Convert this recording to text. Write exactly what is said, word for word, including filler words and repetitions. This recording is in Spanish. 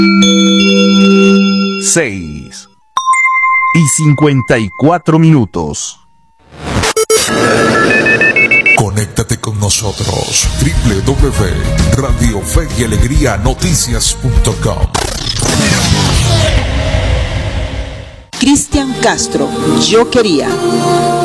seis y cincuenta y cuatro minutos. Conéctate con nosotros. doble u doble u doble u punto radio fe y alegría noticias punto com. Cristian Castro, Yo Quería.